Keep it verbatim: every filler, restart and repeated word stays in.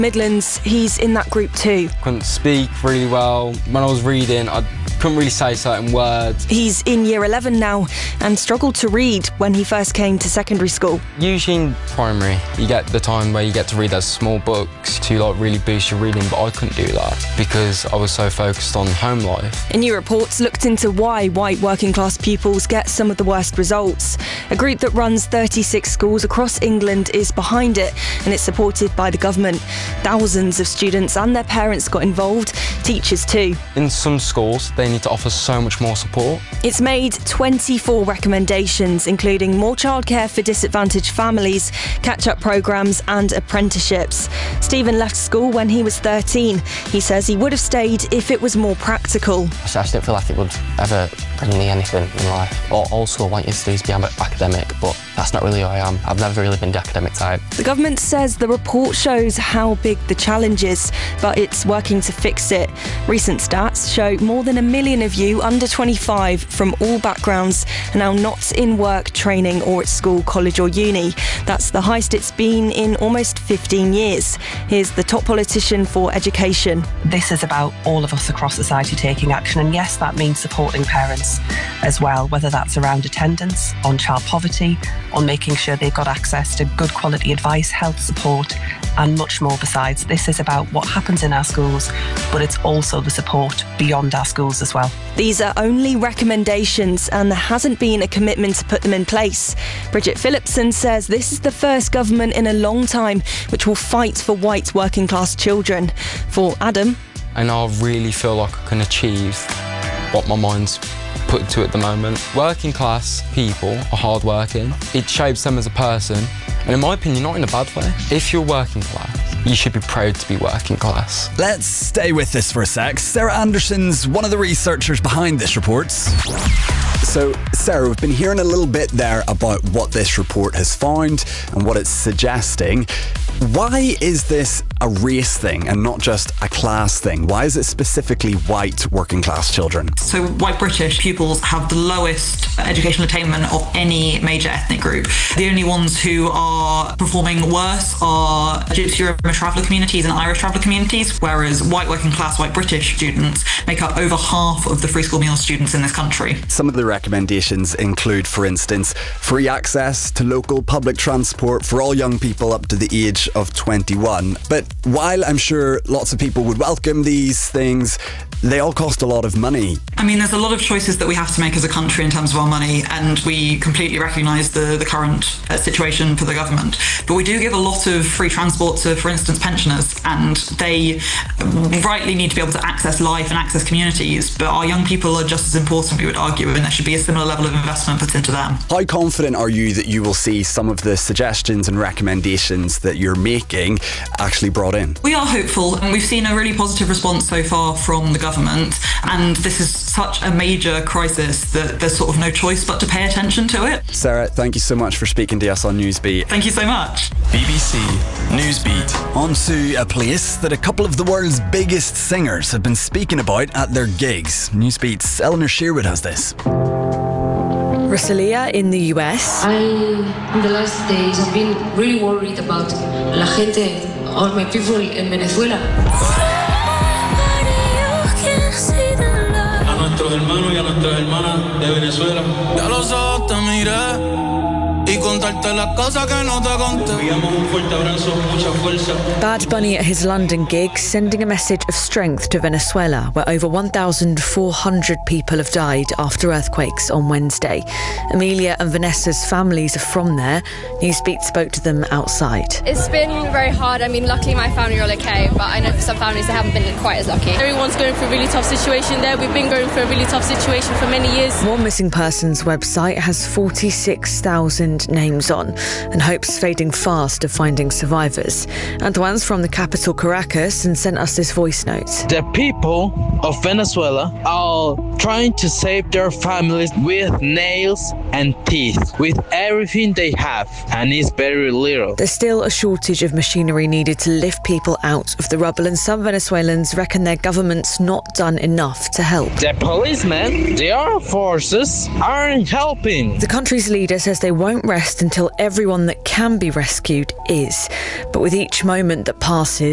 Midlands, he's in that group too. Couldn't speak really well. When I was reading, I couldn't really say certain words. He's in year eleven now and struggled to read when he first came to secondary school. Usually in primary, you get the time where you get to read those small books to like really boost your reading, but I couldn't do that because I was so focused on home life. A new report looked into why white working class pupils get some of the worst results. A group that runs thirty-six schools across England is behind it, and it's supported by the government. Thousands of students and their parents got involved, teachers too. In some schools, they need to offer so much more support. It's made twenty-four recommendations, including more childcare for disadvantaged families, catch-up programmes and apprenticeships. Stephen left school when he was thirteen. He says he would have stayed if it was more practical. I just didn't feel like it would ever bring me anything in life. All, all school want you to do is be academic, but that's not really who I am. I've never really been the academic type. The government says the report shows how big the challenge is, but it's working to fix it. Recent stats show more than a million of you under twenty-five from all backgrounds are now not in work, training or at school, college or uni. That's the highest it's been in almost fifteen years. Here's the top politician for education. This is about all of us across society taking action, and yes, that means supporting parents as well, whether that's around attendance, on child poverty, on making sure they've got access to good quality advice, health support and much more besides. This is about what happens in our schools, but it's also the support beyond our schools as well. These are only recommendations and there hasn't been a commitment to put them in place. Bridget Phillipson says this is the first government in a long time which will fight for white working class children. For Adam, and I really feel like I can achieve what my mind's put to at the moment. Working class people are hard working. It shapes them as a person, and in my opinion, not in a bad way. If you're working class, you should be proud to be working class. Let's stay with this for a sec. Sarah Anderson's one of the researchers behind this report. So, Sarah, we've been hearing a little bit there about what this report has found and what it's suggesting. Why is this a race thing and not just a class thing? Why is it specifically white working class children? So white British pupils have the lowest educational attainment of any major ethnic group. The only ones who are performing worse are Gypsy Roma traveller communities and Irish traveller communities, whereas white working class, white British students make up over half of the free school meal students in this country. Some of the recommendations include, for instance, free access to local public transport for all young people up to the age of twenty-one. But while I'm sure lots of people would welcome these things, they all cost a lot of money. I mean, there's a lot of choices that we have to make as a country in terms of our money, and we completely recognise the, the current uh, situation for the government. But we do give a lot of free transport to, for instance, pensioners, and they rightly need to be able to access life and access communities, but our young people are just as important, we would argue, and there should be a similar level of investment put into them. How confident are you that you will see some of the suggestions and recommendations that you're making actually brought in? We are hopeful, and we've seen a really positive response so far from the government, and this is such a major crisis that there's sort of no choice but to pay attention to it. Sarah, thank you so much for speaking to us on Newsbeat. Thank you so much. B B C Newsbeat. On to a place that a couple of the world's biggest singers have been speaking about at their gigs. Newsbeat's Eleanor Sherwood has this. Rosalia in the U S. I, in the last days, I've been really worried about la gente, all my people in Venezuela. A nuestros hermanos y a nuestras hermanas de Venezuela. Ya los ojos te miré. Y contarte las cosas que no te conté. Enviamos un fuerte abrazo, mucha fuerza. Bad Bunny at his London gig sending a message of strength to Venezuela, where over one thousand four hundred people have died after earthquakes on Wednesday. Amelia and Vanessa's families are from there. Newsbeat spoke to them outside. It's been very hard. I mean, luckily my family are all okay, but I know for some families they haven't been quite as lucky. Everyone's going through a really tough situation there. We've been going through a really tough situation for many years. One Missing Persons website has forty-six thousand names on and hopes fading fast of finding survivors. Antoine's from the capital Caracas and sent us this voice note. The people of Venezuela are trying to save their families with nails and teeth, with everything they have, and it's very little. There's still a shortage of machinery needed to lift people out of the rubble, and some Venezuelans reckon their government's not done enough to help. The policemen, the armed forces, aren't helping. The country's leader says they won't rest until everyone that can be rescued is. But with each moment that passes,